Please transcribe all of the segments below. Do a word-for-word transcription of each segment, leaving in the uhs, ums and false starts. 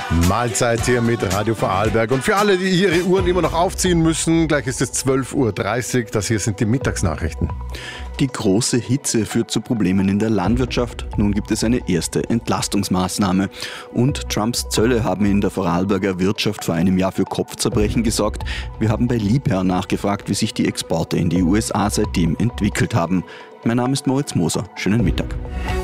Mahlzeit hier mit Radio Vorarlberg. Und für alle, die ihre Uhren immer noch aufziehen müssen, gleich ist es zwölf Uhr dreißig. Das hier sind die Mittagsnachrichten. Die große Hitze führt zu Problemen in der Landwirtschaft. Nun gibt es eine erste Entlastungsmaßnahme. Und Trumps Zölle haben in der Vorarlberger Wirtschaft vor einem Jahr für Kopfzerbrechen gesorgt. Wir haben bei Liebherr nachgefragt, wie sich die Exporte in die U S A seitdem entwickelt haben. Mein Name ist Moritz Moser. Schönen Mittag.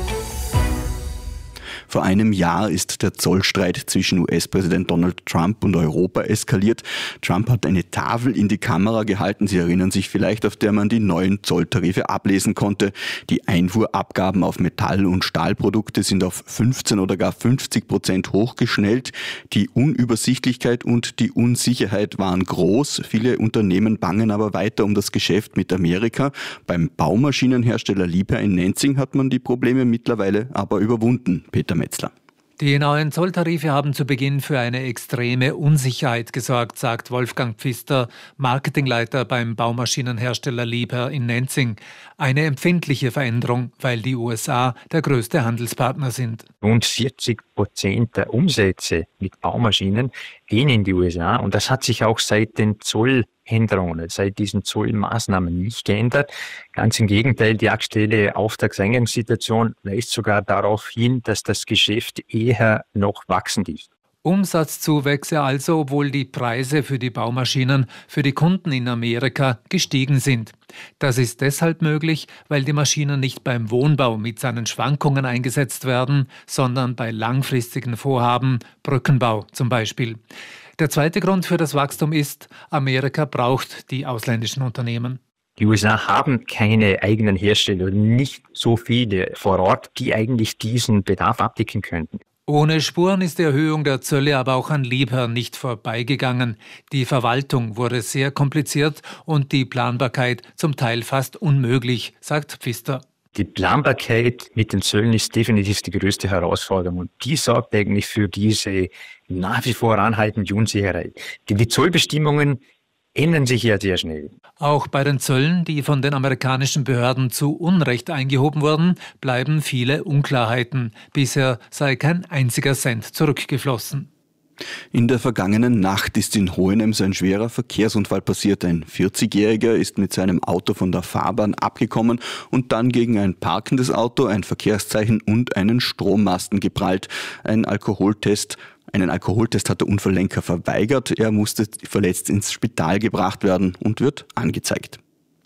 Vor einem Jahr ist der Zollstreit zwischen U S-Präsident Donald Trump und Europa eskaliert. Trump hat eine Tafel in die Kamera gehalten, Sie erinnern sich vielleicht, auf der man die neuen Zolltarife ablesen konnte. Die Einfuhrabgaben auf Metall- und Stahlprodukte sind auf fünfzehn oder gar fünfzig Prozent hochgeschnellt. Die Unübersichtlichkeit und die Unsicherheit waren groß. Viele Unternehmen bangen aber weiter um das Geschäft mit Amerika. Beim Baumaschinenhersteller Liebherr in Nenzing hat man die Probleme mittlerweile aber überwunden. Peter Metzler. Die neuen Zolltarife haben zu Beginn für eine extreme Unsicherheit gesorgt, sagt Wolfgang Pfister, Marketingleiter beim Baumaschinenhersteller Liebherr in Nenzing. Eine empfindliche Veränderung, weil die U S A der größte Handelspartner sind. Rund vierzig Prozent der Umsätze mit Baumaschinen gehen in die U S A und das hat sich auch seit den Zolländerungen, seit diesen Zollmaßnahmen nicht geändert. Ganz im Gegenteil, die aktuelle Auftragseingangssituation weist sogar darauf hin, dass das Geschäft eher noch wachsend ist. Umsatzzuwächse also, obwohl die Preise für die Baumaschinen für die Kunden in Amerika gestiegen sind. Das ist deshalb möglich, weil die Maschinen nicht beim Wohnbau mit seinen Schwankungen eingesetzt werden, sondern bei langfristigen Vorhaben, Brückenbau zum Beispiel. Der zweite Grund für das Wachstum ist, Amerika braucht die ausländischen Unternehmen. Die U S A haben keine eigenen Hersteller, nicht so viele vor Ort, die eigentlich diesen Bedarf abdecken könnten. Ohne Spuren ist die Erhöhung der Zölle aber auch an Liebherr nicht vorbeigegangen. Die Verwaltung wurde sehr kompliziert und die Planbarkeit zum Teil fast unmöglich, sagt Pfister. Die Planbarkeit mit den Zöllen ist definitiv die größte Herausforderung und die sorgt eigentlich für diese nach wie vor anhaltende Unsicherheit. Die Zollbestimmungen ändern sich ja sehr schnell. Auch bei den Zöllen, die von den amerikanischen Behörden zu Unrecht eingehoben wurden, bleiben viele Unklarheiten. Bisher sei kein einziger Cent zurückgeflossen. In der vergangenen Nacht ist in Hohenems ein schwerer Verkehrsunfall passiert. Ein vierzigjähriger ist mit seinem Auto von der Fahrbahn abgekommen und dann gegen ein parkendes Auto, ein Verkehrszeichen und einen Strommasten geprallt. Ein Alkoholtest Einen Alkoholtest hat der Unfalllenker verweigert. Er musste verletzt ins Spital gebracht werden und wird angezeigt.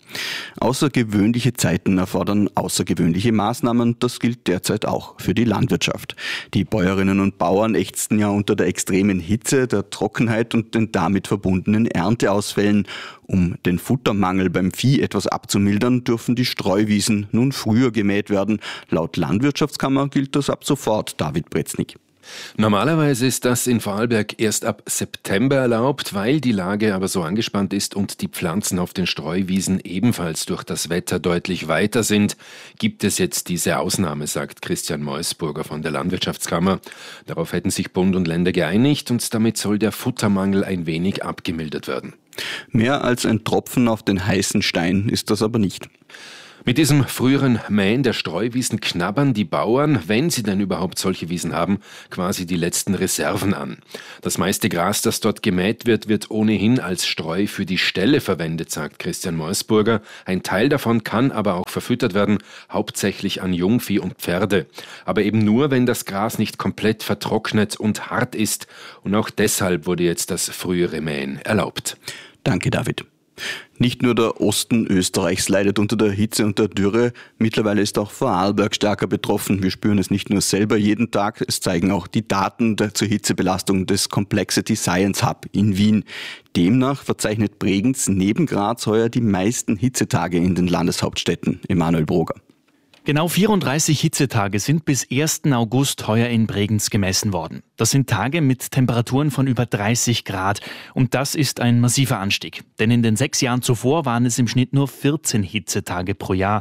Außergewöhnliche Zeiten erfordern außergewöhnliche Maßnahmen. Das gilt derzeit auch für die Landwirtschaft. Die Bäuerinnen und Bauern ächzten ja unter der extremen Hitze, der Trockenheit und den damit verbundenen Ernteausfällen. Um den Futtermangel beim Vieh etwas abzumildern, dürfen die Streuwiesen nun früher gemäht werden. Laut Landwirtschaftskammer gilt das ab sofort. David Breznik. Normalerweise ist das in Vorarlberg erst ab September erlaubt, weil die Lage aber so angespannt ist und die Pflanzen auf den Streuwiesen ebenfalls durch das Wetter deutlich weiter sind, gibt es jetzt diese Ausnahme, sagt Christian Meusburger von der Landwirtschaftskammer. Darauf hätten sich Bund und Länder geeinigt und damit soll der Futtermangel ein wenig abgemildert werden. Mehr als ein Tropfen auf den heißen Stein ist das aber nicht. Mit diesem früheren Mähen der Streuwiesen knabbern die Bauern, wenn sie denn überhaupt solche Wiesen haben, quasi die letzten Reserven an. Das meiste Gras, das dort gemäht wird, wird ohnehin als Streu für die Ställe verwendet, sagt Christian Meusburger. Ein Teil davon kann aber auch verfüttert werden, hauptsächlich an Jungvieh und Pferde. Aber eben nur, wenn das Gras nicht komplett vertrocknet und hart ist. Und auch deshalb wurde jetzt das frühere Mähen erlaubt. Danke, David. Nicht nur der Osten Österreichs leidet unter der Hitze und der Dürre. Mittlerweile ist auch Vorarlberg stärker betroffen. Wir spüren es nicht nur selber jeden Tag, es zeigen auch die Daten der zur Hitzebelastung des Complexity Science Hub in Wien. Demnach verzeichnet Bregenz neben Graz heuer die meisten Hitzetage in den Landeshauptstädten. Emanuel Broger. Genau vierunddreißig Hitzetage sind bis ersten August heuer in Bregenz gemessen worden. Das sind Tage mit Temperaturen von über dreißig Grad. Und das ist ein massiver Anstieg. Denn in den sechs Jahren zuvor waren es im Schnitt nur vierzehn Hitzetage pro Jahr.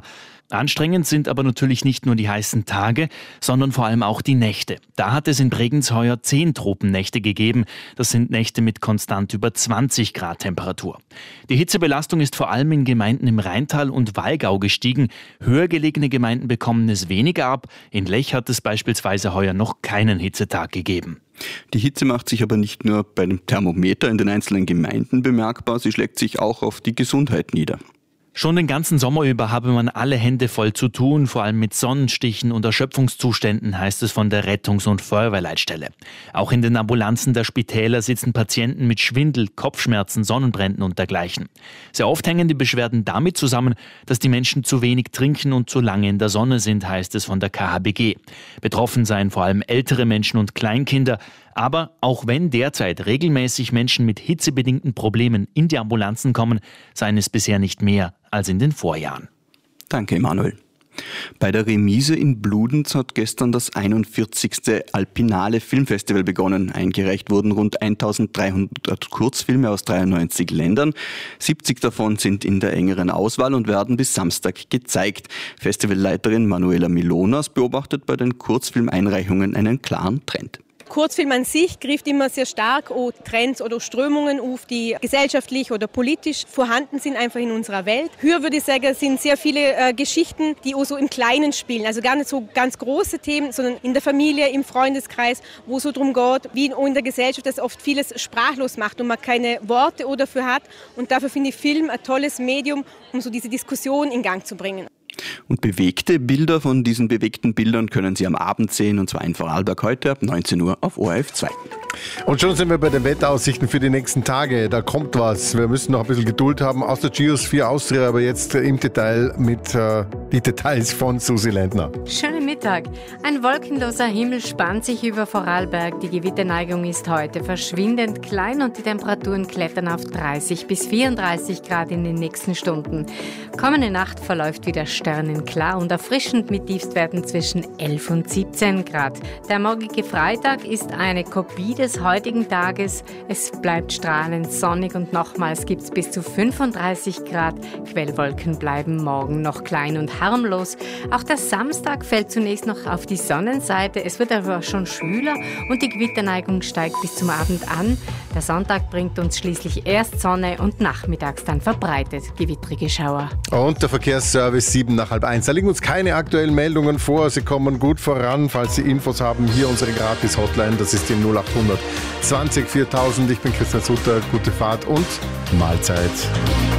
Anstrengend sind aber natürlich nicht nur die heißen Tage, sondern vor allem auch die Nächte. Da hat es in Bregenz heuer zehn Tropennächte gegeben. Das sind Nächte mit konstant über zwanzig Grad Temperatur. Die Hitzebelastung ist vor allem in Gemeinden im Rheintal und Wallgau gestiegen. Höher gelegene Gemeinden bekommen es weniger ab. In Lech hat es beispielsweise heuer noch keinen Hitzetag gegeben. Die Hitze macht sich aber nicht nur bei dem Thermometer in den einzelnen Gemeinden bemerkbar, sie schlägt sich auch auf die Gesundheit nieder. Schon den ganzen Sommer über habe man alle Hände voll zu tun, vor allem mit Sonnenstichen und Erschöpfungszuständen, heißt es von der Rettungs- und Feuerwehrleitstelle. Auch in den Ambulanzen der Spitäler sitzen Patienten mit Schwindel, Kopfschmerzen, Sonnenbränden und dergleichen. Sehr oft hängen die Beschwerden damit zusammen, dass die Menschen zu wenig trinken und zu lange in der Sonne sind, heißt es von der K H B G. Betroffen seien vor allem ältere Menschen und Kleinkinder. Aber auch wenn derzeit regelmäßig Menschen mit hitzebedingten Problemen in die Ambulanzen kommen, seien es bisher nicht mehr als in den Vorjahren. Danke, Emanuel. Bei der Remise in Bludenz hat gestern das einundvierzigste Alpinale Filmfestival begonnen. Eingereicht wurden rund eintausenddreihundert Kurzfilme aus dreiundneunzig Ländern. siebzig davon sind in der engeren Auswahl und werden bis Samstag gezeigt. Festivalleiterin Manuela Milonas beobachtet bei den Kurzfilmeinreichungen einen klaren Trend. Kurzfilm an sich greift immer sehr stark auf Trends oder Strömungen auf, die gesellschaftlich oder politisch vorhanden sind, einfach in unserer Welt. Hier würde ich sagen, sind sehr viele äh, Geschichten, die auch so im Kleinen spielen. Also gar nicht so ganz große Themen, sondern in der Familie, im Freundeskreis, wo es so darum geht, wie in der Gesellschaft das oft vieles sprachlos macht und man keine Worte dafür hat. Und dafür finde ich Film ein tolles Medium, um so diese Diskussion in Gang zu bringen. Und bewegte Bilder von diesen bewegten Bildern können Sie am Abend sehen, und zwar in Vorarlberg heute ab neunzehn Uhr auf O R F zwei. Und schon sind wir bei den Wetteraussichten für die nächsten Tage. Da kommt was. Wir müssen noch ein bisschen Geduld haben aus der Geosphere Austria, aber jetzt im Detail mit äh, die Details von Susi Lendner. Schönen Mittag. Ein wolkenloser Himmel spannt sich über Vorarlberg. Die Gewitterneigung ist heute verschwindend klein und die Temperaturen klettern auf dreißig bis vierunddreißig Grad in den nächsten Stunden. Kommende Nacht verläuft wieder sternenklar und erfrischend mit Tiefstwerten zwischen elf und siebzehn Grad. Der morgige Freitag ist eine Kopie des heutigen Tages. Es bleibt strahlend sonnig und nochmals gibt es bis zu fünfunddreißig Grad. Quellwolken bleiben morgen noch klein und harmlos. Auch der Samstag fällt zunächst noch auf die Sonnenseite. Es wird aber schon schwüler und die Gewitterneigung steigt bis zum Abend an. Der Sonntag bringt uns schließlich erst Sonne und nachmittags dann verbreitet gewittrige Schauer. Und der Verkehrsservice sieben nach halb eins. Da liegen uns keine aktuellen Meldungen vor. Sie kommen gut voran. Falls Sie Infos haben, hier unsere Gratis-Hotline. Das ist die null achthundert zwanzig viertausend. Ich bin Christian Sutter. Gute Fahrt und Mahlzeit.